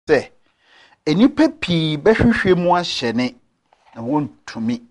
say enipa pii behwehwe mu ahyene na wontumi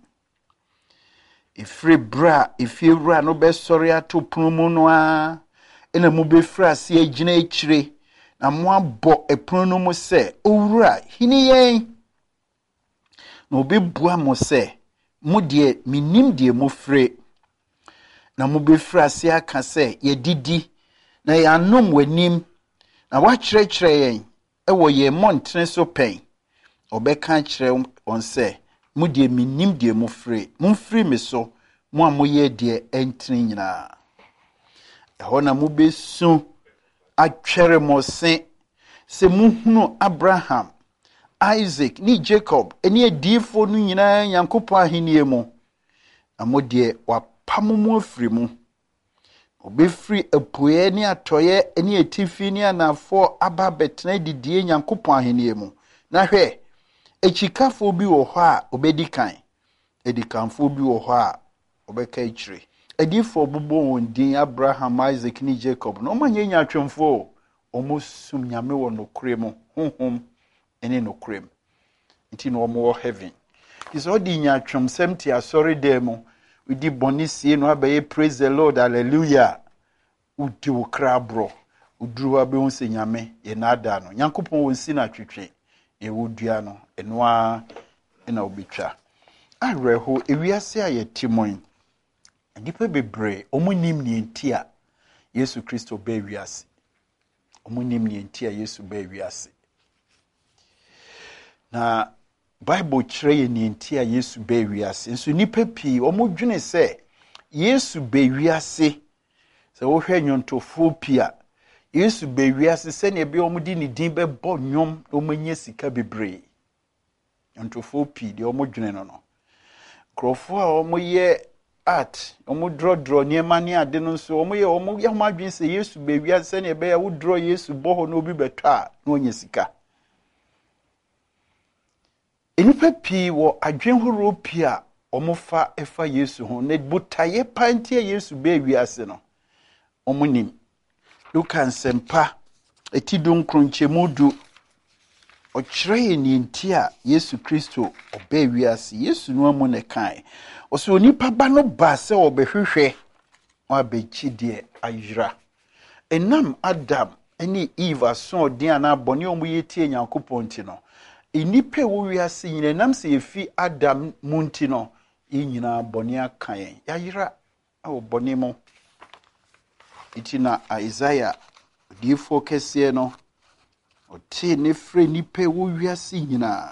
ifre no besori ato pono no a ena mu befra se agina ekire na mo abo epono no mu se owura hini yen na obebua mo se mo de minim de mo fre na mo befra se aka se ye didi na ya nom wanim na wa kyerɛkyerɛ yen ewo ye montre so pen obeka kyerɛ on se mo de minim de mo fre mo fri me so mo amoye de entri nyina eho na mo besu atwere mo se muhunu Abraham, Isaac ni Jacob eni edifo no nyina Yankopɔn ahenie mu amode wapam mu afiri mu obefiri apoye ni atoye eni etifi ni anafo aba betena didie Yankopɔn ahenie mu na hwɛ echikafo bi wo hɔ a obedikan edikanfo bi wo hɔ a obeka ichire edifo bubo wondin Abraham, Isaac ni Jacob no manyenya atwemfo omusum nyame wo nokure mu honhom ene nokure mu nti no mo heaven is all di nya atwemsem ti asori dem mu udi bonisie no abaye praise the Lord hallelujah udi wo krabro uduru abe se nyame ye nada no Yankopɔn wonsi na twetwe e wodua no eno a ena obetwa areho ewiase aye timon ndipe bebre omunim ni entia Yesu Kristo be wiase omunim ni entia Yesu be wiase na Bible kyerɛ ni entia Yesu be wiase nso nipa pii omudwene se Yesu be wiase se wo hwɛ nyontofo pia Yesu be wiase se ne be omudi ni din be bɔ nwom omanya sika bebre nyontofo pii de omudwene no krofo a omoye art omudrodro niema ni ade no so omoye homadwen se Yesu be wiase ne be ya wodro Yesu bɔ ho no obi betwa na onya sika enipa pii wo adwen horo pia omofa efa Yesu ho ne botaye pantie Yesu be wiase no omunim Luka sempa etidon kronchemudu okyerɛ ni entia Yesu Kristo obe wiase Yesu no amu ne kan oso onipa ba no ba se obehwehwe wa bechi de ayira enam Adam eni Eve aso de ana bone omuye tie Nyankopɔn ti no enipa wo wiase nyina nam se efi Adam munti no nyina bone akan yayira awo bone mo itina Isaiah di focus ye no oti ne fre nipa wo wiase nyina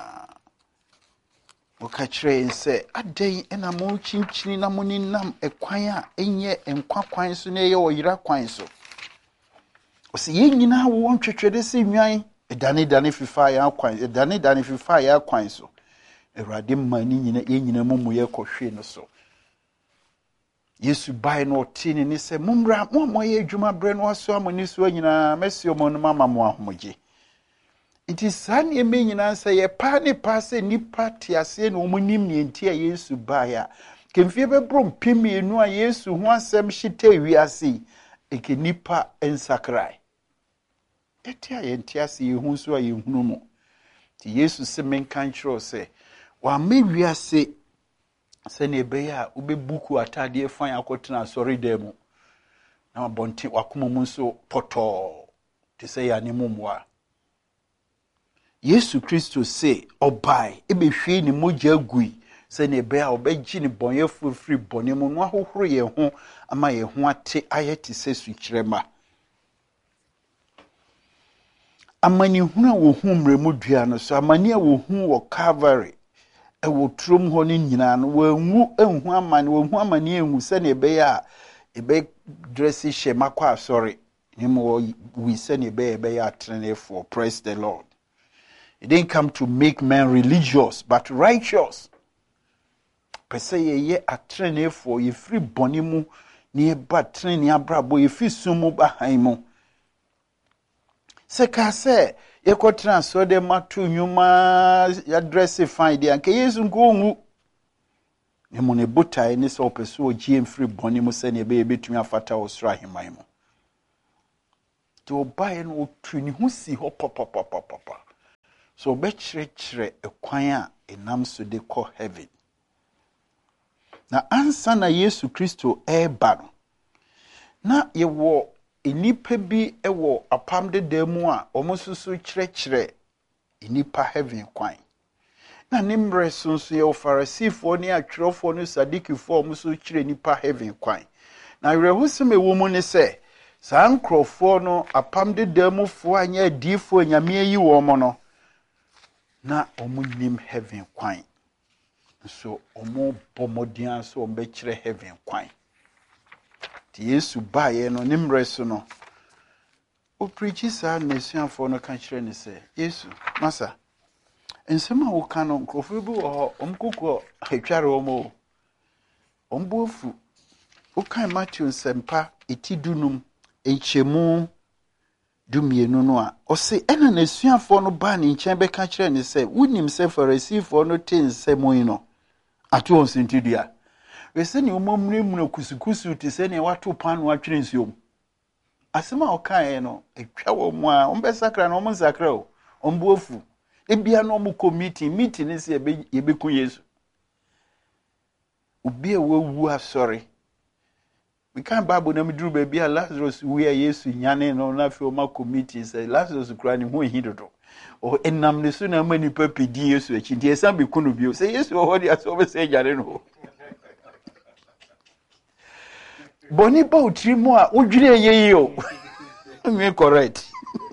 oka kyerɛ nse adan ena mo chinchini na mo ninam ekwan a enye enkwa kwan so na ye oyira kwan so osi ye nyina wo ntwetwede se nwan edane fifa ya kwan edane fifa ya kwan so Awurade mani nyina ye nyina mumu ye kɔhwe no so Yesu bai no tini ni se mumra mo ye adwuma bre no aso amoni so nyina mesi omo no mama mo ahomoje iti sane eme nyina se ye pa ne pa se nipa tiase no omunim ne entia Yesu bai a kemfie bebro mpemienu a Yesu ho asem hyita wiase eke nipa ensakrai etia ye ntiase ye hu so a ye hunu mo ti Yesu se menkan kyerɛ se wa me wiase se ne be ya ubebuku atade fan akotena asori demu na abonti wakoma mu nso poto te se ya ne mumwa Yesu Kristo se obai ebehwe ni mogya gui se ne be ya obegyi ni bonyefo free bone mu no ahohoro ye ho ama ye ho ate ayeti se sukyerema amani hunu wo hu mremu dua no so amani a wo hu wo Calvary ewo trom ho ni nyina no wanwu enhu amani wo hu amani enhu se ne be ya ebe dressy shema kwa sorry nimo we se ne be ya train for praise the Lord. It didn't come to make men religious but righteous. Pese ye a train for ye free bonimu ni ba train ya brabo ye fi sumu bahan mu se ka se ye ko transfer de matu nyuma ya dress fine de anke Yesu nko ngu ne mo ne botai ni so peso ogie free bonimu se ne be betumi afata osra himan mu to buy no tuni hu si ho papa So obɛkyerɛkyerɛ ɛkwan a ɛnam so de kɔ heaven. Na ansa na Yesu Kristo ɛreba no, na yɛwɔ enipa bi ɛwɔ apam deda mu a wɔn nso so kyerɛkyerɛ enipa heaven kwan. Na ne mmerɛ so nso yɛwɔ Farisifoɔ ne atwerɛfoɔ ne Sadikifoɔ a wɔn nso kyerɛ nipa heaven kwan. Na awerɛhosɛm ɛwɔ mu ne sɛ saa nkurɔfoɔ no apam deda mufoɔ a nyɛ adiifoɔ Nyame ayi wɔn no, na wɔn nim heaven kwan. So wɔn bɔ mmɔden so wɔn bɛkyerɛ heaven kwan. Ti Yesu baeɛ no ne mmerɛ so no, opreachi saa na esuafoɔ no ka kyerɛ ne sɛ, Yesu, masa, nsɛm a woka no nkurɔfoɔ bi wɔ hɔ, wɔn kokɔ atware wɔn o. Wɔn bo afu. Wokan Matthew nsɛmpa eti dunum nkyɛmu dumienu no a, ɔse ɛna n'asuafoɔ no baa ne nkyɛn bɛka kyerɛ ne sɛ, wonim sɛ Farisifoɔ no te nsɛm yi no, ato wɔn sentidua. Wese ne omomremre kusukusu te se ne wato pan no atwere nsuom. Asɛm a ɔkae no atwa wɔ mu a ɔmbɛsakra na ɔmonsakra o. Ɔmboafu. Ebia no ɔmo meeting ne sɛ yɛbɛku Yesu. Obi a wawu asɔre. We can't Bible na meduru baabi a Lazarus wu a Yesu nyane no na afei ɔma committee sɛ Lazarus kura ne ho ehi dodo. O enam ne so na ma nipa pedi Yesu akyi. Nti ɛsan bɛku no bio. Sɛ Yesu wɔ hɔ de asɔ bɛsɛ gyare no. Boni ba utiri mu a wodwire ye o. Me correct.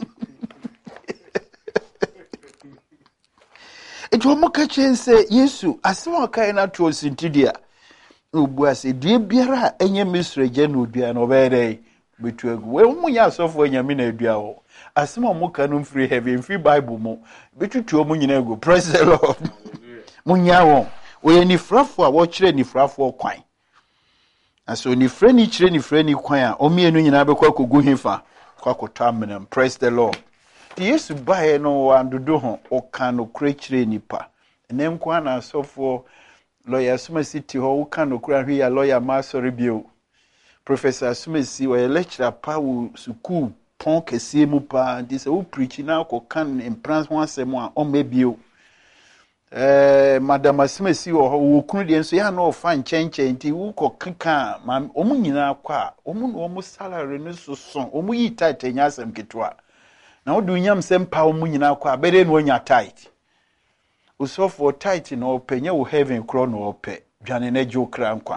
Ejo mo ka chen se Yesu asema kai na to sintidia. Obu ase due biara enye misreje na odua na obere betu agu. We mo nya asofo nyame na adua ho. Asema mo ka no free heaven free Bible mo. Betutu mo nyina agu. Praise the Lord. Mo nya won. We ni frafo a wo kire ni frafo kwan. Aso ni freni kire ni freni kwan a omienu nyina bekwa kogu himfa kwa kotamnam. Praise the Lord. Di Yesu bae no wandodo ho oka no kure kire nipa. Enem kwa na asofo lawyer Sumasi ho oka no kure hwe ya lawyer ma sorry bio. Professor Sumasi we lecturer pa wo school pon kese mu pa ndi se wo preach na akokan imprance ho asem a o mebio. Madam Sumasi wo kunu de nso ya na ofa nkyɛnkyɛn nti wo kɔ keka ma omu nyina akwa omu no omu salary no soso omu yi tight enya asem ketwa na wo du nyam sɛ mpa omu nyina akwa bere no onya tight usofo tight na openye wo heaven kro na opɛ dwane na gye okra nkwa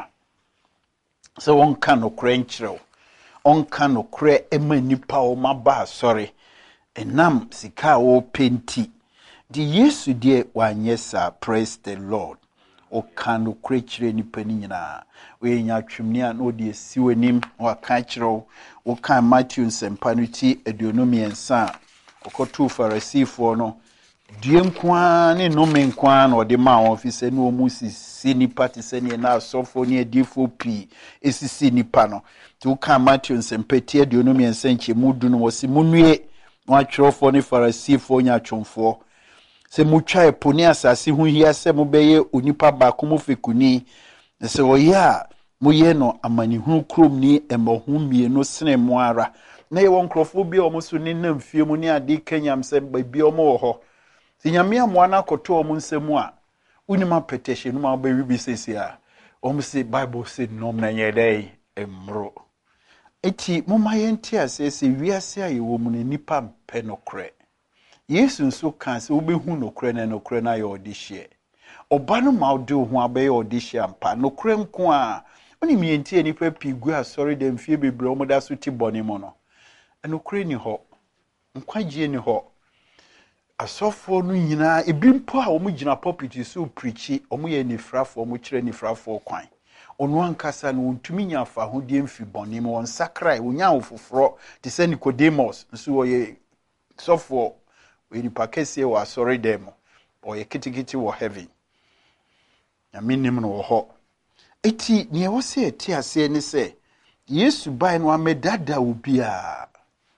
sɛ won ka no kra nkyerɛw on ka no kra ema nipa o maba asɔre enam sika o penti. The Yesu die wanyesa. Praise the Lord. O kanu krechire ni nyina. We nya twimni a no de siwenim wa ka kyerɛw. O kan Matthew nsɛmpa no ti aduonomi ensa. Okotu Farisifoɔ no due nkwa ne nome nkwa na ɔde ma wɔn fi sɛ no mu sisi nipa te sɛ ne na asɔfo ne adifo pi esisi nipa no. To kan Matthew nsɛmpa ti aduonomi ensa nkyɛmu du no wɔsi munue wa atwerɛfoɔ ne Farisifoɔ nya twomfoɔ. Se mutwa eponi asase hu hia se mobeye onipa ba ko mo fekuni se oya moye no amanihunu krom ni emohu mienu sene mo ara na ye won krofo bi o mo so ne namfie mu ne ade kanyam se babi o mo wo ho se nyame amoa na koto o mo nsemu a unima petition no ma ba wi bi sesi a o mo se Bible say no na ye dai emro eti mo ma ye ntia se wiase a ye wo mu ne nipa mpe no kre Yesu nso kan se obehu nokre na ye odihye. Oba no ma ode ho abaye odihye ampa. Nokre nko a oni mientie nipa pigu asori dem fie bebre omoda so ti bone mo no. Nokre ni ho. Nkwagye ni ho. Asofo no nyina ebi mpo a omo gina pulpit so preachi omo ye nifrafo omo kire nifrafo kwan. Ono ankasa no ntumi nya fa ho de mfi bone mo won sakrai onya ofoforo te se Nicodemus nso wo ye sofo we ni pakese wa sorry dem o ye kitikiti wo heaven ya minim no wo ho eti ne wo se eti ase ni se Yesu bai no amedada obi a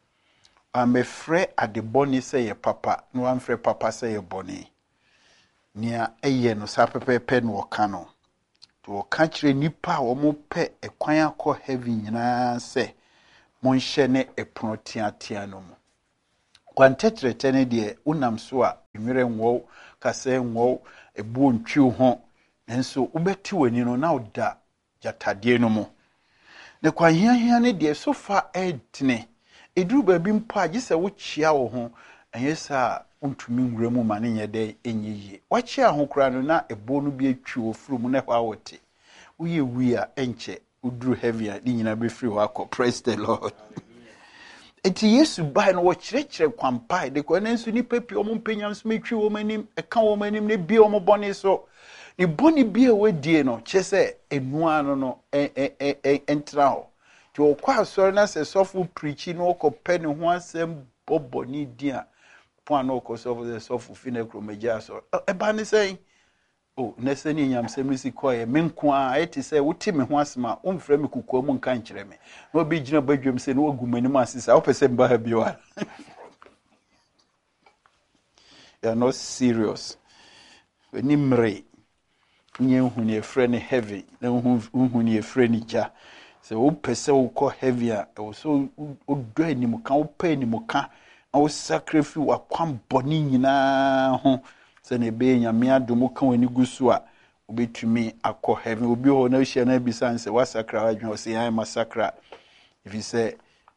amefre adeboni se ye papa no amfre papa se ye boni nia eye no sa pepepe no ka no to ka kire nipa wo mo pe ekwan akọ heaven nyina se monhye ne eprono tiatia no mo kwantetrete ne de unam so a nwere nwo kase nwo ebu ntwi ho nanso ubeti wani no na oda jatade no mu ne kwanhiahia ne de so fa edne eduru ba bi mpa agise wo chia wo ho enyesa untumi nwura mu ma ne nyede enyiye wachia ho kra no na ebo no bi atwi wo furu ne hwa wote uye wi a enche uduru heavy a nyina be free ho akọ. Praise the Lord. Eti Yesu bai no wo kyerɛkyerɛ kwampai de ko nanso ni papi o mpanyam so metwi wo manim eka wo manim ne bi o bɔne so ne bɔne bi a wadie no kyɛ enua no entra ho ti wo kwa asɔre na sɛ sɔfo preachi no ko pɛ ne ho asɛm bɔbɔne di a pon na ko sɔfo fi na kromagya so eba ne sɛn o nese ni nyam sɛ misi koye menko a eti sɛ wote me ho asema o mfrɛ me kukuo mu nka nkyerɛ me na obi gyina badwam sɛ no agumani mu asisa wo pɛsɛ mba ha biwa. You are not serious. When imre nye huni efrɛ ne heavy na huni efrɛ ne gya sɛ wo pɛsɛ wo kɔ heavy a wo so o do anim ka wo pɛ anim ka na wo sacrifice wa kwam bɔne nyinaa ho sene be nyame adomo ka wani gusu a obetumi akọ heaven obi ho na hia na bisa nse wasakra adwen o se yan masakra if you say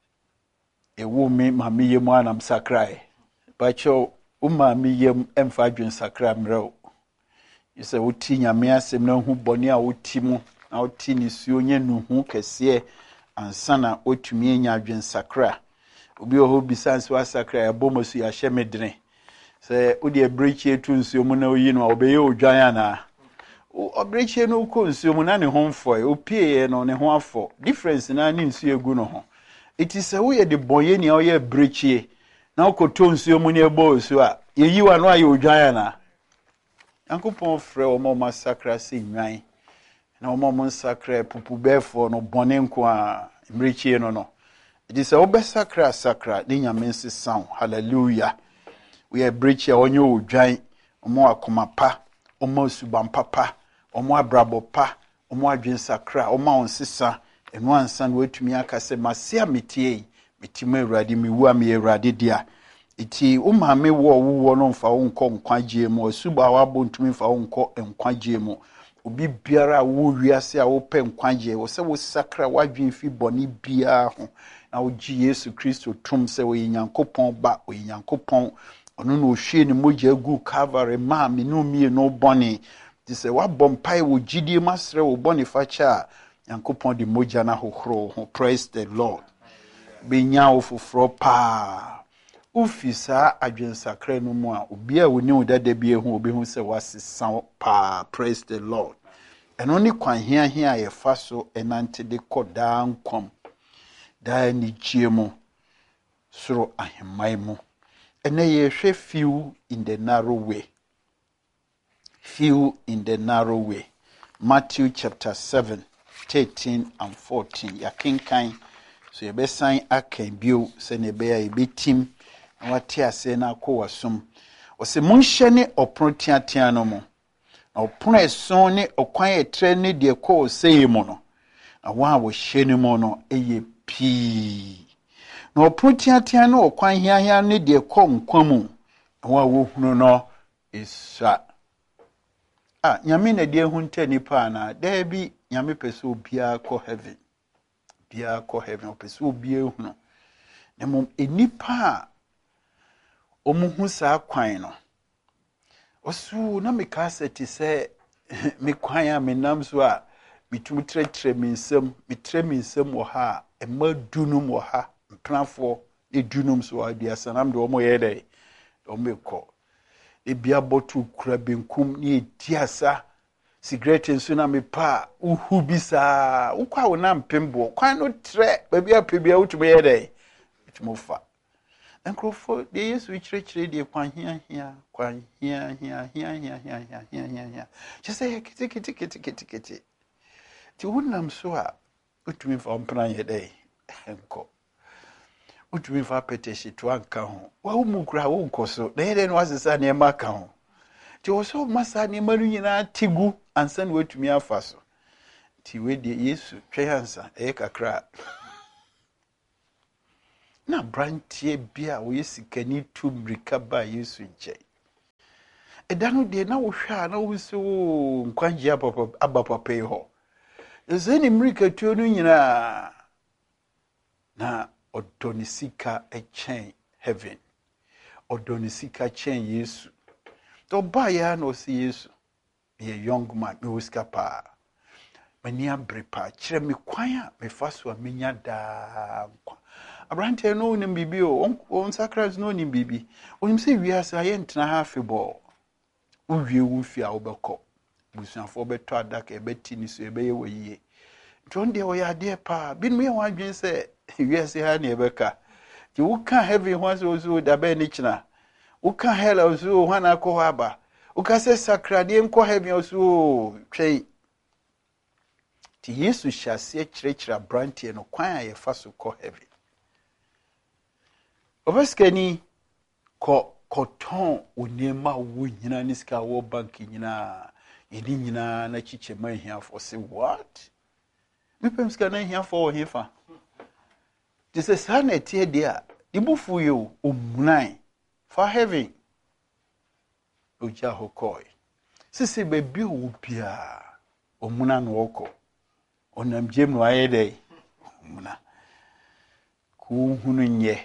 e wo me mame yem anam sakra e ba cho o mame yem emfa adwen sakra mreo you say oti nyame asem na hu bone a oti mu na oti ni suo nya nu hu kese ansa na otumi anya adwen sakra obi ho bisa nse wasakra e bomosu ya hye medene se odi ebrechi etu nsuo mu na oyi no obeye odwan ana obrechi no ko nsuo mu na ne ho mfo opie no ne ho afọ difference na ne nsuo egu no ho iti se wo ye de boye ni oye ebrechi na okoto nsuo mu ne ebo osu a yeyi wa no aye odwan ana yankopon frɛ o mo masakra se nwan na o mo nsakra pupu befo no bone nko a ebrechi no iti se obesakra sakra de nyame nsesan hallelujah. We are breaching on your dry, omo akoma pa, omo subampa pa, omo abrabo pa, omo adwen sakra, omo onsisa, and one son wait to me akase masia metie, metime awurade me wu ame awurade dia. Iti umame wo no mfa wo nkọ nkwaje mu, suba wa bontumi mfa wo nkọ nkwaje mu. Obi biara wo wiase a wo pe nkwaje, wo se wo sakra wadwen fi boni bia ho. Na wo gi Yesu Kristo tum se wo Nyankopɔn ba, wo Nyankopɔn ono no hwie ne mogya gu Calvary ma me no mie no bone ti se wa bompai wo gidie masre wo bone facha Nyankopɔn de mogya na hohoro ho. Praise the Lord. Benya wo foforo pa ufisa adwensakra no mu a obi a woni wo dada bie ho obi hu se wasesa pa. Praise the Lord. Eno ni kwanhia hia ye fa so enante de koda nkom da ni giemu soro ahemai mu. And ye few in the narrow way. Few in the narrow way. Matthew chapter 7, 13 and 14. Ya kinkain. So ye be sign aken bio se ne be ya be team. Na wati ase na ko wasum. O se munhye ne opron tiatia no mo. Na opron eson ne okwan etre ne de ko sey mo no. Na wa wo hye ne mo no eye pii. No protiatia no okwan hiahia ne de kɔ nkwamu wa wo hunu no isa nyame na de hu nta nipa na da bi nyame pese obia kɔ heaven bia kɔ heaven pese obia hunu na mom enipa omuhu sa kwan no osu na meka seti se me kwan a menam so a mitum tretre minsem wo ha emadunum wo ha mprafo edunum so aduasanam de omo yede omeko ebia botu kura benkum ne ediasa cigarette nso na mepa uhu bisa ukwa wona mpembo kwan no tre baabi apebia utumo yede utumofa enkrofo de Yesu kyerɛkyerɛ de kwan hia kyese kiti ti wonam so a utumi fa mpran yede enko utumi fa peteshi to anka ho wa umukura wo nkoso na yede no asesa ne maka ho ti wo so masa ne manu nyina tigu ansa ne watumi afa so ti we de Yesu twɛhansa kakra na brantie bia wo yesikani tu mrika ba Yesu nche eda no de na wo hwa na wo so nkwanje aba papa ho ezeni mrika tu no nyina na odonisika echen heaven odonisika chen Yesu to ba ya no si Yesu ye young man me wiska pa mani abrepa kire me kwan a me faso a menya da nkwa abrante no nim bibi on sacrament no nim bibi onim se wiase aye ntena ha afebọ uwie wu fi a obekọ busuafo beto adaka ebeti ni so ebeye woyie nton de oya de pa bin me wan dwen se wiase ha na ebeka ti wuka heaven ho so da be ni kina wuka hell so ho na akọ aba wuka se sakrade nko heaven so twei ti Yesu hyase kirekira brantie no kwan a ye fa so kọ heaven obaskani koton onema wo nyina ni sika wo bank nyina yeni nyina na chiche man here for say what me pem sika na here for hefa this is sanity there ibufu yo omunan for heaven oja hokoi sisi bebi wo bia omunan wo ko onam jem no ayede omuna ku hunu nye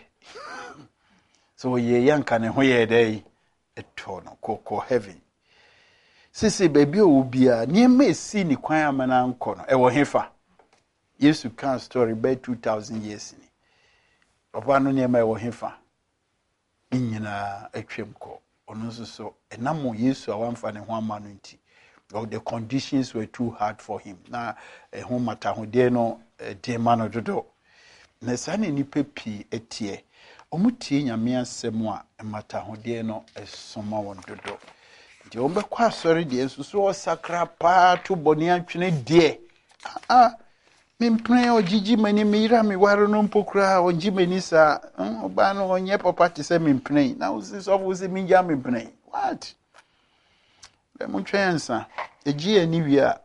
so ye yanka ne ho ye dey etono koko heaven sisi baby obia niema esi ni kwan amana nko no ewo hefa Yesu kan story by 2000 years ni papa no niema ewo hefa nyina atwem ko ono so enamo Yesu awamfa ne ho amano nti the conditions were too hard for him na ho mata ho de no de mano dodo na sane ni pepi etie omutie nyame asem a emata hode no esoma won dodo nti ombe kwa sori de nsusu o sakra pa to boni atwene de mimpre ojiji mani mira mi waro no mpokura onji mani sa oba no onye papa te se mimpre na usi so usi minja mimpre what be muntwensa eji ani wia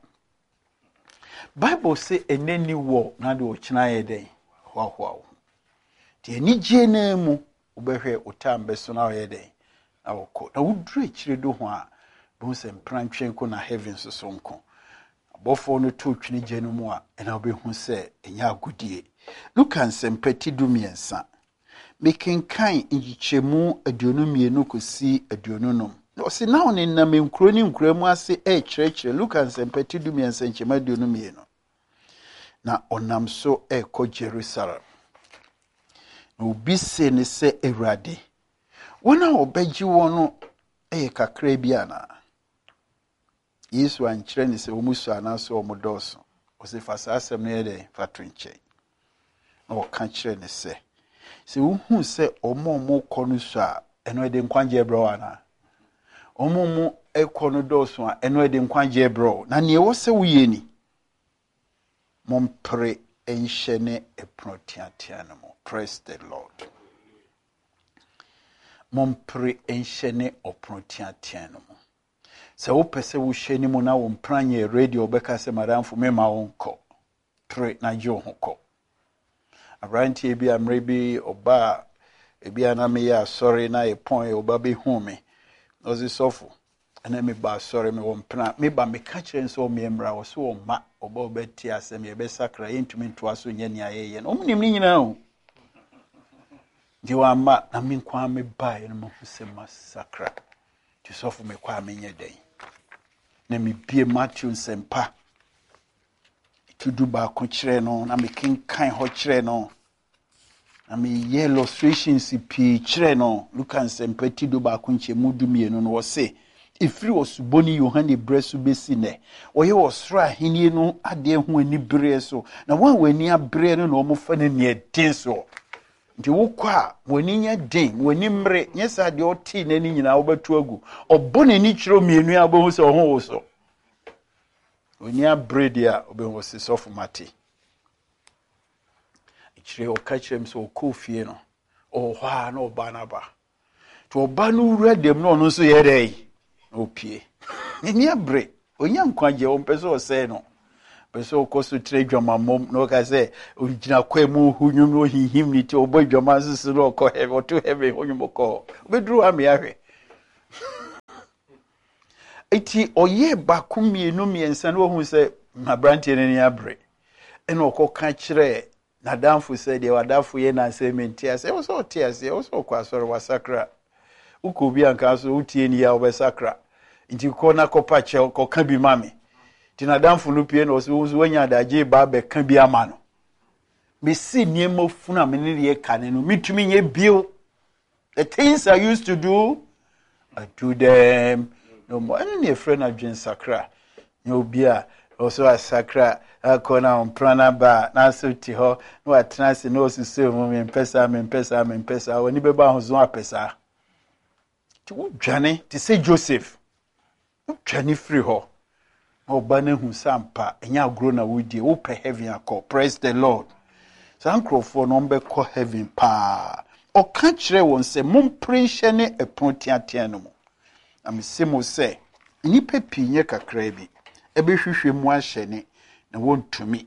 Bible say eneni wo na de o kina ye den hwa ti eni je na mu obehwe utambe so na ye den na woko na wudure kire do ho a bo se mpranatwen ko na heaven so nko abofo no to twene je no mu a na obehu se enya agudie Luka nsempati dumiensa mekenkan ngichemu aduonumienu kosi aduonunum no se na one na menkro ni nkramu ase kyerɛkyerɛ Luka nsempati dumiensa nchema aduonumienu na onam so ko Jerusalem na obi se ne se Awurade wona obegyi wono kakra bi ana Yesu ankyerɛ ne se omusu anaso omodoso o se fasa asɛm ne yɛ fatwenche na oka kyerɛ ne se wohu se omomo kɔno so a eno de nkwanje bro ana omomo ekono doso a eno de nkwanje bro na ne wo se woye ni mompre enhyene eprotiatia no mo praise the Lord mompre enhyene oprotiatia no mo se wo pese wo hyeni mo na wo mpranye radio beka se madamfo mema wonko pre na jo hoko abranti ebi amrebi oba ebi aname ya sorry na e pon oba be hu me ozi sofo ana me ba sorry me wo mpra me ba me ka kire nso me mra wo so ma oba obeti asem ye be sakra yentumi nto aso nya ni ayeye no omnim ni nyina o diwa ma na me kwa me ba ye no mo se masakra ti sofo me kwa me nya den na me bie Matthew nsempa tudu ba ko kire no na me kenkan ho kire no na me ye illustrations pi kire no Luka nsempa tudu ba ko nchemu dumienu no wo se ifiri osuboni Yohane bresu besi ne oye osra henie no ade ho ani bere so na wan wani abre no na omofa ne ne den so nti wokwa wani nya den wani mre nyesa de oti na ni nyina wobatu agu obone ni kiro mienu abohu se ho wo so wani abre dia obehu se sofu mate ikire okachirem so okofie no ohwa na obanaba to obanu redem no no so yedei opie ni abre onya nkwaje o mpese o se no Peso koso tre dwama mom no ka say ogina kwemu hunyum no hihim ni ti obo dwama sisi no ko heaven to heaven hunyum ko obedru ame ahwe eti oye bakumienu miensa no hu say mabrantie ne abre ena okoka kire na damfo say de wadafo ye na say menti ase wo so tie ase wo so kwa soro wasakra uko bi anka so utie ni ya obesakra nti ko na kopa che ko ka bi mame tina damfo no pie no so wanya adaje ba be ka bi ama no me si niemo funa me ne ye ka ne no mitumi nye bio the things I used to do I do them no more any a friend adwen sakra no bia also a sakra akona on prana ba na so ti ho no atena no osise mu me mpesa oni beba ho zo apesa ti wo dwane ti say Joseph wo dwane free ho oba na hu sampa enya agro na wodie wo pe heaven akọ praise the Lord sankrofo no mbe kọ heaven pa o ka kire won se momprenhye ne epontiatia no mu amesemo se nipa pinye kakra bi ebehwehwe mu ahye ne na wontumi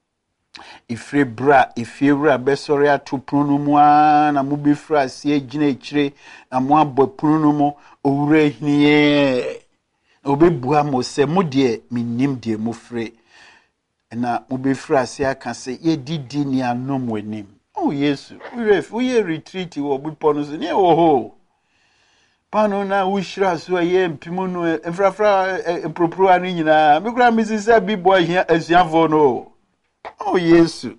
ifrebra besori atopunu mu na mu befra asie gina ekire na mu abopunu mu owure hiniye obebua mo se mo de minim de mo fre na mo befra asie aka se ye didi ni anom wanim oh yesu we retreat wo bipono so ne oho pano na wushira so ye mpimo no efrafra propro ani nyina me kura misisa bibo ahia asuafo no oh yesu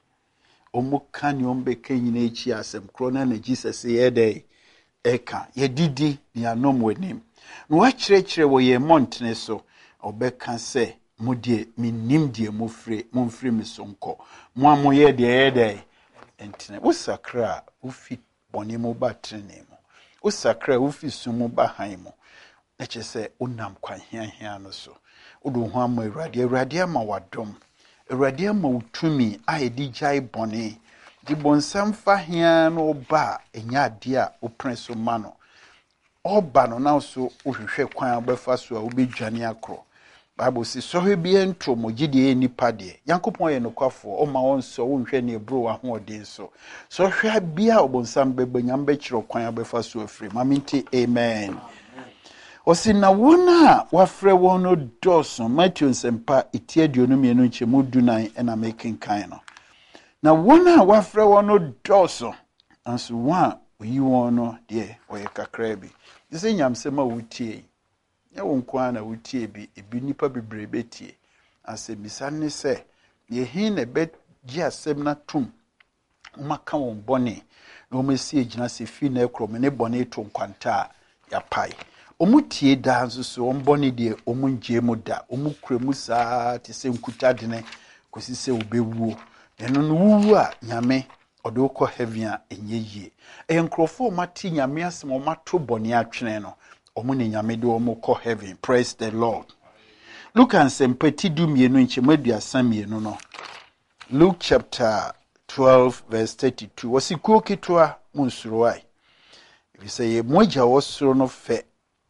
omuka ni ombeke nyina echi asem krona na Jesus ye dey eka ye didi ni anom wanim no wa kyerɛkyerɛ wo ye montene so obeka se modie minim die momfiri mi so nkɔ mo amoye de ye dey entene wo sakra wo fi bɔne mo ba trene mo wo sakra wo fi sumu ba han mo na kyerɛ sɛ wonam kwan hiahia no so wo do ho ama Awurade ama wadom Awurade ama utumi a edi jai bɔne di bonsam fa hia no ba enya ade a wo pren so ma no oba no na so wohwehwe kwan obefa so a wobedwane akro Bible says so he be entro mo gide nipa de Yankopon ye nokwafo o ma won so wonhwe ne ebro wa ho odin so hwe bia obonsam bebanyam be kire kwan obefa so afri maminti amen osi na wona wafre won no doso Matthew nsempa etie aduonu mienu nchemu dunan na making kan no na wona wafre won no doso anso wa oyi won no de oye kakra bi dise nyamsema wutie ya wonkwa na wutie bi nipa bebrebe tie asebisa ne se ye hin na be gi asem na tum maka won bone na o mesi egina se fi na ekrom ne bone to nkwanta ya pai omutie da nso so on bone de omunje mu da omukremu saa te se nkuta de ne kosi se obewuo eno no wuwu a nyame odo ko heaven a enyeye enkrofo mati nyame asem o mato bone atwene no omu ne nyame de omu ko heaven praise the Lord Luke and sempeti du mienu nchemaduasa mienu no Luke chapter 12 verse 32 wasikuo kitwa munsuruai ebise ye moja wosoro no fe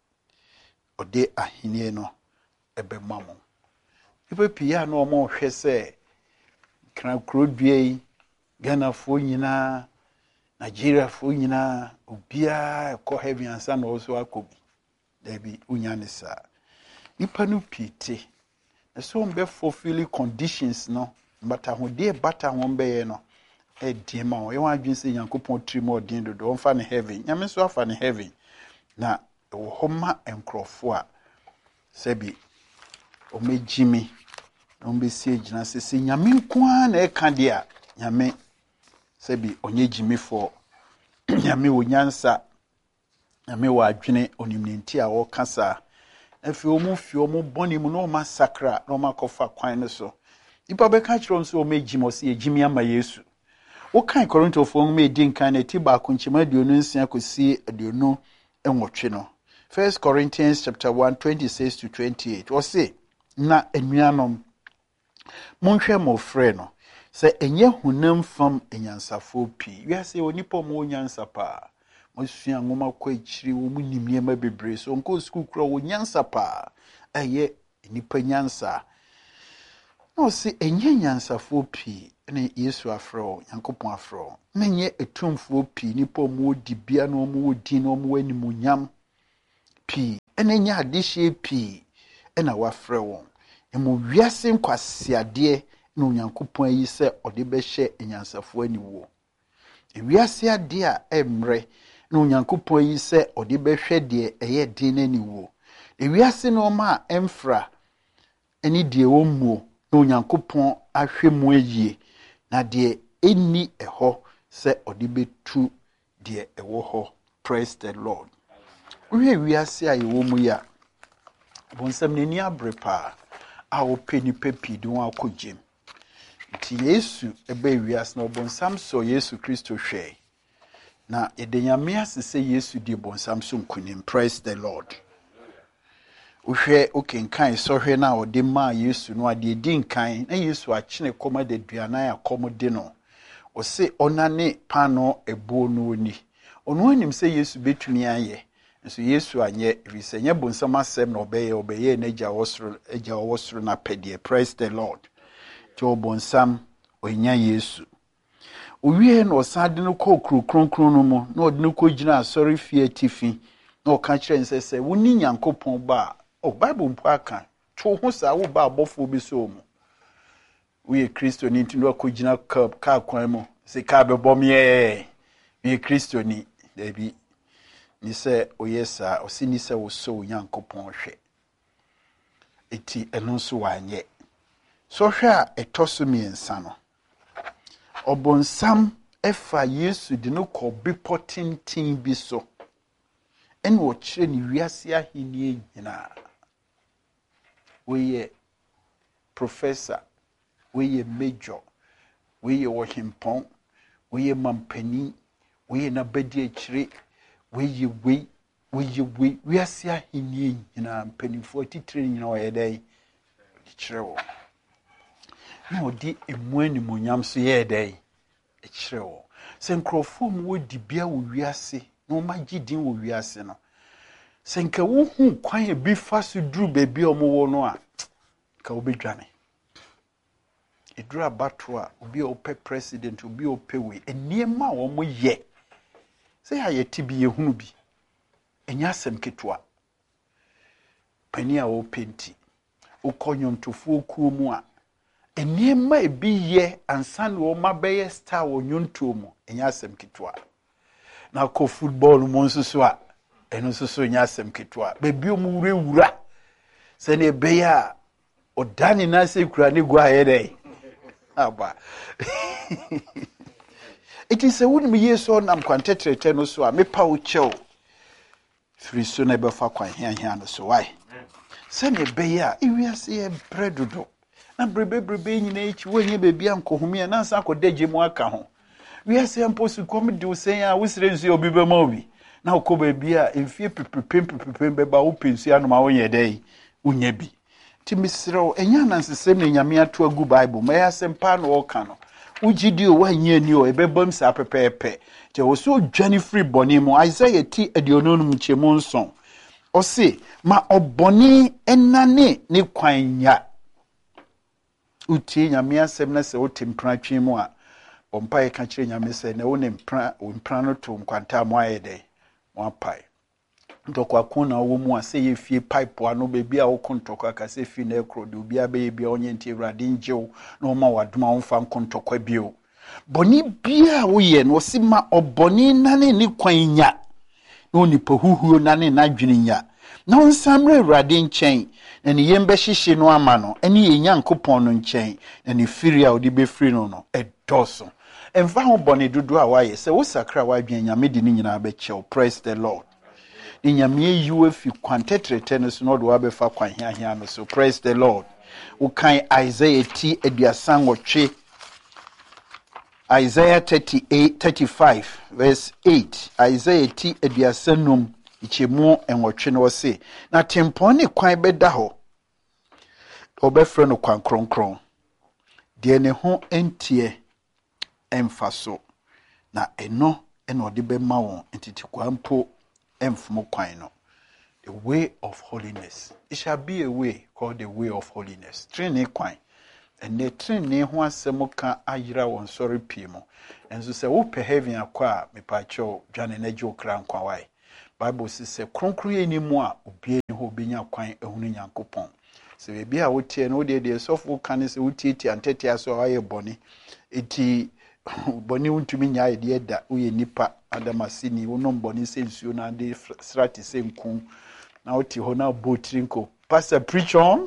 ode ahenie no ebemamo ipe pia no omo hwe se kra krodue Ghana fo nyina Nigeria fo nyina obia ko heaven ansa no so akobi Debi unyanisa nipa no pite so mbe fulfill conditions no but ahode bata ho mbe ye no e die ma wo adwin se Yankopon trimo odin do on fa ne heaven nyame so afa ne heaven na wo homa enkrofo a sebi o mejimi on be sie gina se nyame nkoa na e ka de a nyame sebi onye jimi fo nyame onyansa nyame wa adwene onimnenti a wo kasa afi omu boni mu no masakra no makofa kwan ne so ipa be ka kiro nso o mejimo se ejimi ama Yesu wo kan Korinto fo mu edin kan na ti ba kunchima aduonu nsia kosi aduonu enwotwe no 1 Corinthians chapter 1 26 to 28 wo se na enuanom monhwe mo frɛ no se enye hunam fam enyansafo pi wi ase onipa mo onyansa pa Osua ngoma kwa ichiri wo munim niema bebre so nko school kura wo nyansa pa eye nipa nyansa No se enye nyansafo pii ne Yesu afro Yankopon afro menye etumfo pii nipa mu di bia no mu di no mu animunyam pii ene nya adehye pii ena wafrɛ wɔn emu wiase nkwasiade na Onyankopon yi sɛ ɔde bɛhyɛ nyansafo aniwo wiase ade a emre na Onyankopon yi sɛ ɔde bɛhwɛ de ɛyɛ den aniwo wiase no ma emfra eni de wɔmuo na Onyankopon ahwɛ mu ayie na de eni ɛhɔ sɛ ɔde betu de ɛwɔ hɔ. Praise the Lord. We wiase a yɛwɔ mu ya bonsam n'ani abre pa a opɛ nipa pii de wɔn akɔgyem nti Yesu ɛbɛ wiase na bonsam so Yesu Kristo hwɛ na yɛde ase sɛ Yesu di bonsam so nkunim. Praise the Lord. Uhwe okenkan sohwe na ode ma Yesu no ade di nkan na Yesu akyene koma de duanan akomode no o se onane pano ebuo no ni ono anim se Yesu betumi aye nso Yesu anye risenye bonsam asem na obeye na gya wosoro na pede. Praise the Lord. To bonsam onya Yesu owie no osade no kronkron no mo na ode no kogina asori fie tifi na o ka kire nsese woni Nyankopon ba Bible mpo aka to ho sa wo ba abofo bi so mu we Kristo ni nti no akogina ka kwan mu se ka bebom ye we Kristo ni dabi ni se oyesa osini se wo so Nyankopon hwe eti eno so wanye so hwe a etoso miensa no obonsam efa Yesu de no ko bipotintin bi so en wo kire ni wiase ahenie nyina we professor, we major, we wahimpon, we mampani, we na bedi echire, we are sia hini na mpanifo titire nyina o yedai echire wo. Na odi emuani munyam so yedai echire wo. Se nkrofo mu wodi bia wo wiase, na magidin wo wiase no. Senka wo hu kwan e bi fa so duru bebi omo no a ka obedwane edura bato a obi opɛ president obi opɛ we eniema wo mo ye se ya yeti bi yehunu bi enya asem ketua pani a wo penti ukonyontofu okuo mu a eniema e bi ye ansan wo mabɛyɛ star wo nyonto mu enya asem ketua na ko football mo nso a eno so nya asem ketua bebi omu wura se ne beya odani na se kura ni gwa yede aba it is a would me yeso nam kwantetrete no so a mepa wo chew firi so na befa kwan hian no so why se ne beya ewiase e bredodo na brebe nyina echi wonye bebi ankohomia na nsa akodaje mu aka ho wiase amposu kom de usen a wusire nsu obi be ma obi na ukoba bia emfie pepepem beba wo pensu anoma wo yedai unya bi ti misro enya nansesem ne nyame ato agu Bible ma yasem pa no wo ka no ugidi o wanye ni o ebebam sa pepepe je wo so dwane free boni mu Isaiah ti adiononum chemu nson o se ma oboni enane ne kwanya uti nyame asem na se wo tempra twen mu a ompa ye ka kire nyame se na wo ne mpra no to nkwanta mu ayede wapai ndokwa kuna wo mu ase ye fie pipe ano bebi a wo kontokwa ka se fi na ekro de obi abe bia onye nti Awurade njew na o ma wadoma wo fa kontokwa bio boni bia wo ye no si ma oboni nane ni kwanya na onipa huhuo nane na dweninya na onsamre Awurade nchen na ne yembe hyehye no ama no ene ye Nyankopon no nchen na ne firi a odi be firi no no edoso emfa ho boni dodo a waye se wo sakra wa dwen nyame di ni nyina be chew. Praise the Lord. Ni nyame yiwe fi kwantetrete no so no do abefa kwan hiahia no so. Praise the Lord. Ukan Isaiah ti eduasan wotwe Isaiah 35 verse 8 Isaiah ti eduasanum ichemu enwotwe no se na tempon ne kwan beda ho obefre no kwan kronkron de ne ho entie emfaso na eno eno de be ma won entiti kwampo emfumo kwan no. The way of holiness. It shall be a way called the way of holiness. Training kwan and the train ne ho asɛm ka ayira won sorry pimo enso sɛ wo pɛ heaven akwa me pa cho dwane na gye okra nkwa wai bible sɛ kronkron yɛ ni mu a obie ne ho benya kwan ehunu nyankopɔn sɛ bebi a wotie no de sɔfo ka ne sɛ wotie antete aso ayɛ bɔne eti bɔne wontumi nya ayɛ da woyɛ nipa adamasini wonom bɔne sɛ nsuo na de strati sɛ nku na wote ho na botrinko pastor preach on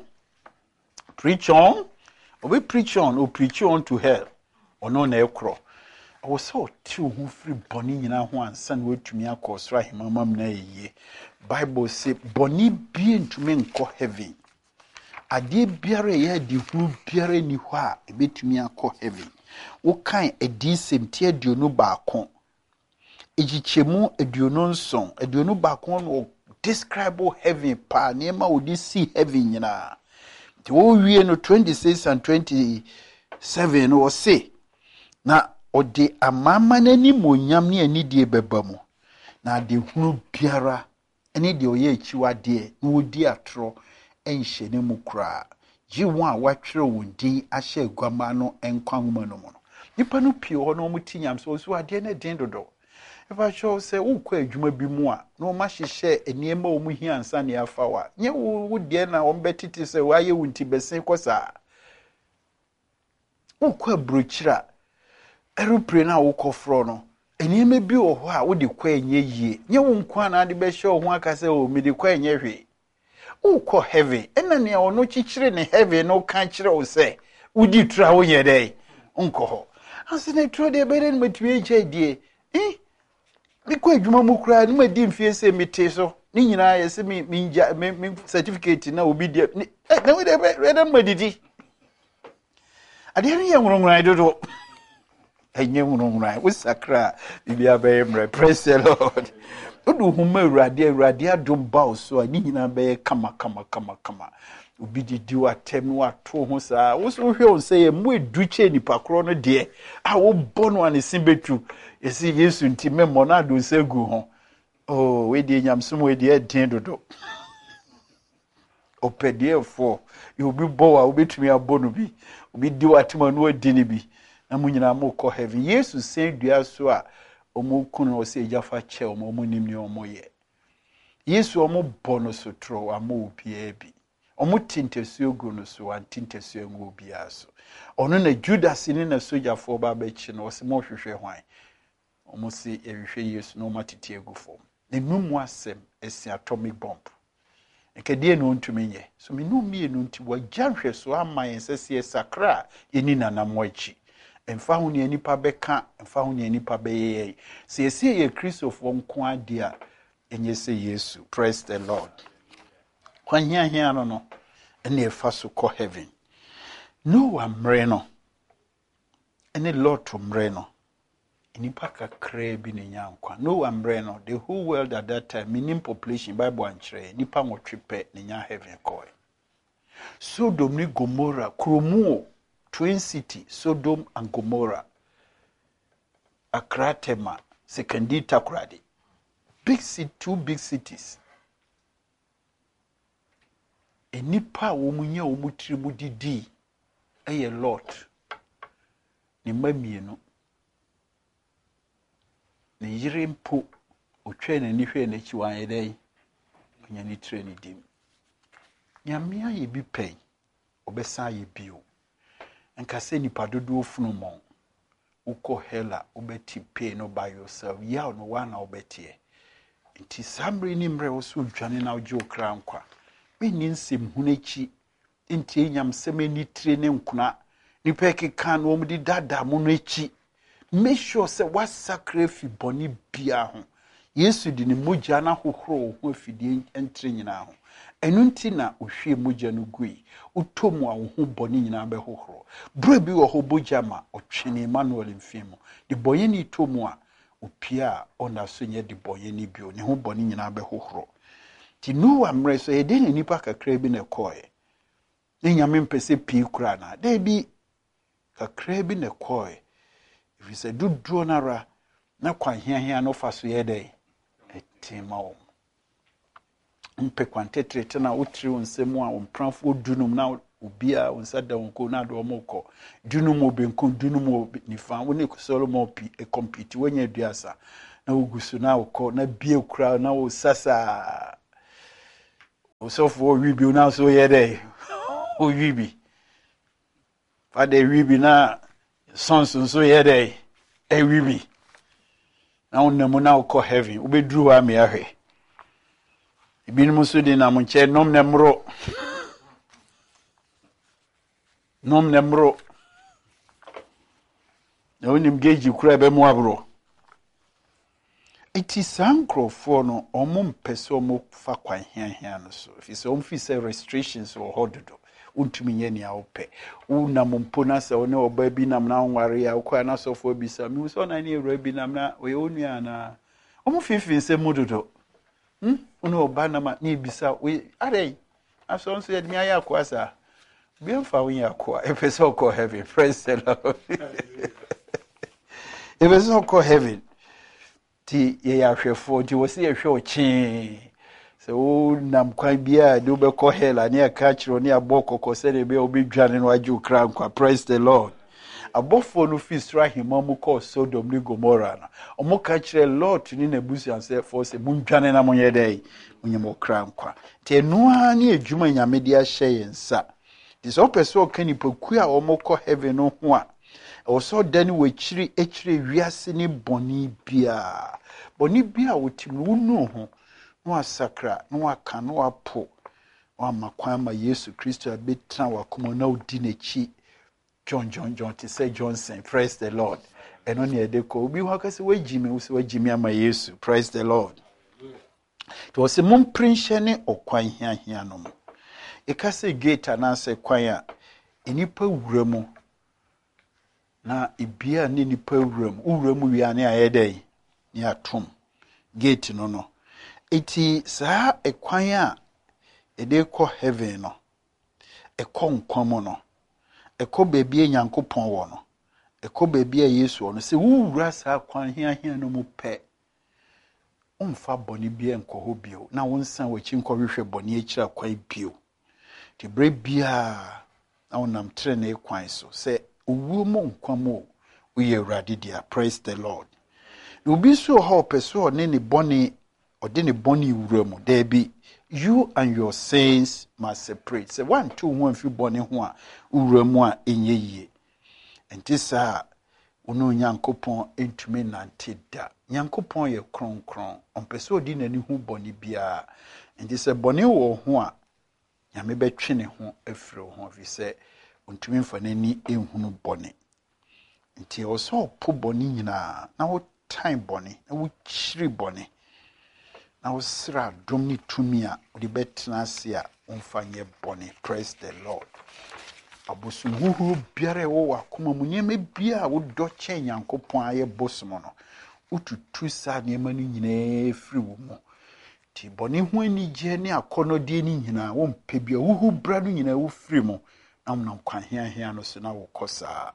we preach on to hell ono na ekro wo so ti ho free bɔne nyina ho ansa na wotumi akɔ soro ahemamam na yie bible say bɔne bie ntumi nkɔ heaven ade biara yɛ de hu biara ni hɔ a ebetumi akɔ heaven wo kan adisem tie aduonu baako egichemu aduonu nson aduonu baako no describe heaven pa nema wo di see heaven nyina ti wo wie no 26 and 27 no say na ode amama nani monyam ne ani die beba mu na de hunu biara ene de oyɛ akyiwade na wodi atro enhye ne mu kra ji won a watwere won din ahye aguama no enkwa nwoma no mu no nipa no pie ho no muti nyam so ade na den dodo eba show say wukɔ adwuma bi mu a na ma hyehyɛ eniema wo mu hi ansa ne afa wa nye wo de na wo betiti sɛ waye wunti besen kosa wukɔ brochira aeroplane na wukɔ fro no eniema bi wo ho a wo de kɔ enye yie nye wo nkwa na de be hye wo ho aka sɛ o me de kɔ enye hwe wukɔ heaven ena ne ono chichire ne heaven no kan kire wo sɛ wudi tura wo yɛ dɛ nkɔ ho asene tro de be den matue gye die Biko adwuma mu kura ni ma di mfie se mete so ni nyina ye se me certificate na obi die na we de redan madidi ade ne ye nwonwran dodo enye nwonwran we sakra bibia be mre praise the lord odu huma awurade adom ba so ni nyina be kama obi didi watem no ato ho saa wo so hwe on se ye mu eduche nipa kro no de a wo bono anese betu esi Yesu nti memmo na do segu ho oh we de nyamsom we de den dodo opedefo you be bo a obetumi abono bi obi di watem no adi ni bi na munyina mo kɔ heaven Yesu sen dua so a omukunu o se jafa che omonim ne omoye Yesu omobono so tro amo opia bi omutintesuo gu no so antintesuo ngo bia so ono na Judas ni na sojafo ba ba chi no se mo hwehwe hwan omo se ehwehwe Yesu no matete agufo ne numu asem esi atomic bomb ekadie no ntumi nye so me nu mie no nti wa janhwe so ama yensese sakra yeni nanamo achi emfa hu ne nipa beka emfa hu ne nipa beye se esi ye Christopher nko ade a enye se Yesu praise the Lord kwa hia no ene efa so ko heaven no amre no ene lot amre no nipa kakra bi ne nyankwa no amre no the whole world at that time minimum population bible ankyere nipa motwepe ne nya heaven koi Sodom ni Gomorrah kromuo twin city Sodom and Gomorrah Akratema Sekendi Takoradi big city two big cities enipa wo munye wo mutiri mudidi eye lot ni mamienu ni yire mpo otwe na ni hwe na chi wan yedai onya ni treni dim nyamia ye bi pen obesa ye bio enka se nipa dodo ofunu mo uko hela obeti pay no by yourself ya no wana obetie nti samre ni mre wo so dwane na ojo kra nkwa meni nsem hunechi nti enyam semeni tre ne nkuna nipa keka no omdi dada mo no echi make sure say what sacrifice boni bia ho Yesu di ne mogya na hohoro ho afidie entre nyina ho enu nti na ohwie mogya no gui utomu a ho boni nyina be hohoro bro bi wo ho bogya ma otwene Emmanuel mfimo de boye ni tomu a opia ona so nye de boye ni bio ne ho boni nyina be hohoro ti no amre so ede ne nipa kakra bi na koe ne nyame mpese pi kura na de bi kakra bi na koe if you say do nara na kwa hia no fa so yede etima wo mpe kwantetrete na utri onsemu a ompranfo dunum na ubia unsada unko na do omoko dunu mo benko dunu mo nifa woni ko Solomon pi e compete wenye aduasa na ugusu na ukọ na bie kura na wo sasa osofo wibi na so ye dey o wibi fa de wibi na sonso so ye dey e wibi na wonam na ukọ heaven ubedru wa me ahwe ibinum so di na mo nche nom na mro nom na mro na onim geji kura be mu abro iti sankrofo no omum pese omo fa kwan hiahia no so if so omfi say restrictions or hododo untumi nye ni awpe una mumpona se one oba bi nam na nware ya kwa na sofo bi sa mi so na ni ewra bi nam na we onua na omo fifin se mudodo una oba na ma ni bisa we are aso nso ye mi aya kwa sa bi mfa won ya kwa efese okọ heaven praise the Lord efese okọ heaven ti ye ya hwefo ti wo se ye hwe ochi se o nam kwan bia de obekọ hela ne aka kiro ne abokoko se ne be obedwane no aju kra nkwa praise the Lord abofo no fisra himamu ko Sodom ni Gomorrah na omo ka kire Lord ni na busu anse for se mundwane na monye dai munyemo kra nkwa ti enua ne adwuma nyame de ahye yensa ti so pese o kanipoku a omo kọ heaven no ho a also dani wechiri echire wiase ni boni bia wotim wonu ho no asakra no aka no apo wa makwan ma Yesu Kristo abetra wakoma na odi nachi John to say Johnson praise the Lord eno ne edeko obi ho akase wagime wo se wagime ama Yesu praise the Lord to se mum prince ne okwan hiahia no mo ekase gate na se kwan a enipa wuramu na ibia ne nipa wuramu wi ane ayedai ni atom gate no eti saa ekwan a ede kọ heaven no ekọ nkwam no ekọ beebie Nyankopon wo no ekọ beebie Yesu no se wuwura saa kwan hiahia no mu pe umfa boni bia nkọ ho bio na wonsan wachi nkọ hwehwe boni akira kwan bio ti bre bia na wonam tre na ekwan so se owuo mo nkwam o uye Awurade dia praise the Lord obi so ho peso ne ne boni ode ne boni wuramu there be you and your sins must separate say 1 2 1 fi boni ho a wuramu a enyeye enti sa ono Nyankopon entumi nante da Nyankopon ye kronkron onpeso odi nani hu boni bia enti se boni wo ho a nyame betwe ne ho afiro ho fi se ontumi mfa nani ehunu boni enti o so po boni nyina na wo time boni na wo chiri boni na wo sra dom ni tumi a odi betena ase a onfanye boni praise the Lord abosu huhu biare wo wakoma munyeme bia wo do che Nyankopon aye bosomo no ututu sa ne mani nyina firi wo mu ti boni hu ani je ne akonode ni nyina wo mpe bia huhu bra no nyina wo firi mu na mna kwan hia no so na wo kosa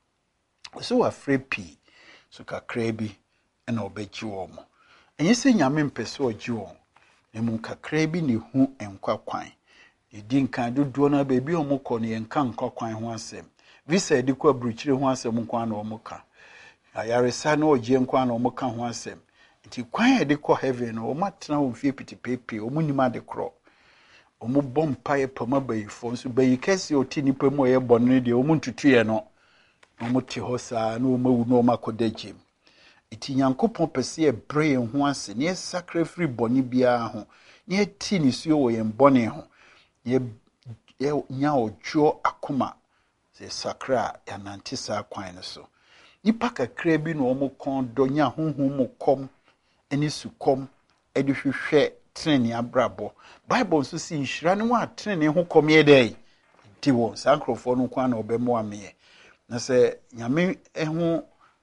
so wa frepi so kakra bi na obeji wo mo enye se nyame mpese oji wo emu kakra bi ne hu enkwa kwan edi nkan dodo na bebi omukọ ne enka nkwa kwan ho asem visa edi kwa bruchire ho asem nkwa na omuka ayaresa na oje nkwa na omuka ho asem nti kwan edi kwa heaven no omatena ho fie pitipepe omunima de kro omubom pae pama bayifo nso bayikase oti nipa mu ye bonne de omuntutuye no omuti hosa na omawu na omakodagim iti Nyankopon pese e bre ho ase ne sacrifice boni bia ho ne ti ni suo wo ye boni ho ye nya ojo akoma se sakra ya nantisa kwan so nipa kakra bi no omukon do nya honhom mukom eni sukom edi hwehwe treni abrabo Bible nso si nhira ne wa treni ho kom ye dai di wo sankrofo no kwan na obemo ame na se nyame eho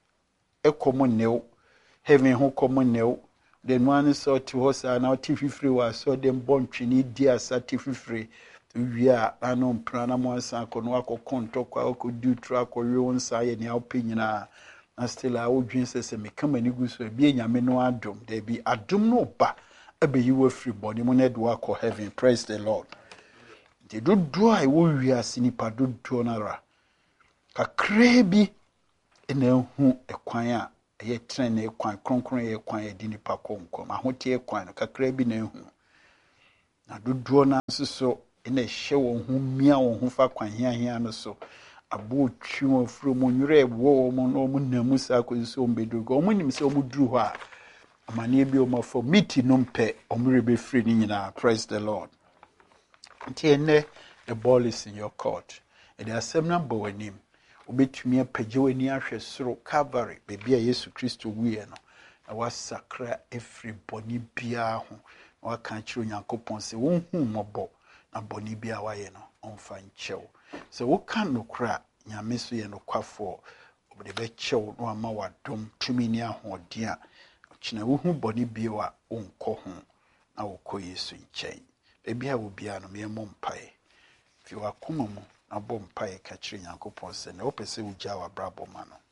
ekomo new heaven ho komo new den one so ti hosa na ti fifiri wa so dem bontwini di asati fifiri wia anom prana mo ansa kono akokonto kwa okodu tra kowe onsa ye ne awpenyina na still a wodwin sese mekama ni guso bi nyame no adom there be adom no ba abeyi wa free body mo ne do akọ heaven praise the Lord Nti dodoɔ a ɛwɔ wiase nipa dodoɔ no ara kakraa bi na ehu ɛkwan a ɛyɛ trɛn kwan kronkron yɛ kwan yɛ di nipa kɔ nkɔm ahoteɛ kwan no kakraa bi na ehu na dodoɔ no nso so na ɛhyɛ wɔn ho mia wɔn ho fa kwan hiahia no so abo twi wɔn furo mu nwere ɛwɔ wɔn na wɔn nam saa kɔ so wɔn bɛduru wɔn nim sɛ wɔn duru hɔ a amaneɛ bi wɔn afɔ miti no mpɛ wɔn rebɛfiri ne nyinaa. Praise the Lord. Nti ene the ball is in your court. Ɛde asɛm na bɔ w'anim wobɛtumi apagye w'ani ahwɛ soro Calvary baabi a Yesu Kristo wuiɛ no na wasakra ɛfiri bɔne biara ho na waka akyerɛ Onyankopɔn sɛ wonhu mmɔbɔ na bɔne bi a wayɛ no ɔmfa nkyɛw. Sɛ woka nokora a Nyame so yɛ nokwafoɔ ɔde bɛkyɛw na wama wadom tumi ne ahoɔden a ɔkyena wohu bɔne bio a wonkɔ ho na wokɔ Yesu nkyɛn. Baabi a wobiara no meyɛmmɔ mpaeɛ fi wakoma mu na bɔ mpaeɛ ka kyerɛ Nyankopɔn sɛ na wopɛ sɛ wogya w'abrabɔ ma no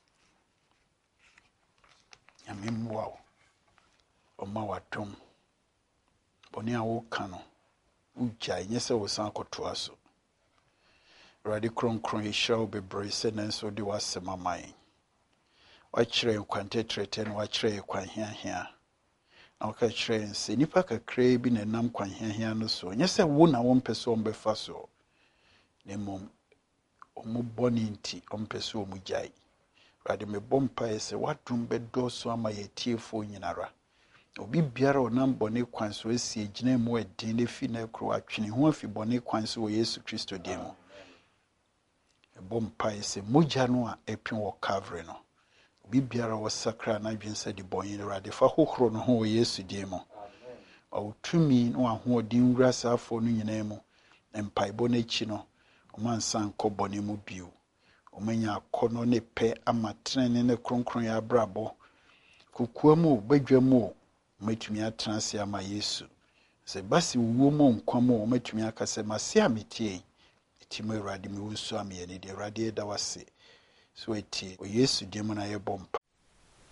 Nyame mmoa wo ɔma wadom bɔne a woka no wogyae nyɛ sɛ wo san akɔtoa so. Awurade kronkron yɛhyira wo bebree sɛ nanso wode w'asɛm ama yɛn. Wakyerɛ yɛn kwantetrɛtɛ na wakyerɛ yɛn kwan hiahia na woka kyerɛ yɛn sɛ nnipa kakraa bi na ɛnam kwan hiahia no so nyɛ sɛ wo na wɔmpɛ sɛ ɔmbɛfa so na mmom ɔmo bɔne nti ɔmpɛ sɛ ɔmo gyae. Awurade mebɔ mpaeɛ sɛ w'adom bɛdɔɔso ama yɛtiefoɔ nyinara. Obi biara ɔnam bɔne kwan so asi gyina mu ɛden ne fi na kuro atwene ho afi bɔne kwan so wɔ Yesu Kristo din mu. Mebɔ mpaeɛ sɛ mogya no a ɛpem wɔ Calvary no obi biara wɔsakra na adwene sɛ de bɔne no Awurade fa hohoro no ho wɔ Yesu din mu. Ɔtumi na ahoɔden wura saafoɔ no nyinaa mu na mpaebɔ no akyi no ɔmansa nkɔ bɔne mu bio. Ɔmanya akɔnɔ ne pɛ ama trɛne ne kronkron yɛ abrabɔ kokua mu badwa mu ɔmatumi atena ase ama Yesu. Sɛ basi wuo mu nkwa mu ɔmatumi aka sɛ mase a metie eti mu Awurade me wo nso ameyɛ ne de Awurade da wase so etie o Yesu din mu na yɛbɔ mpa.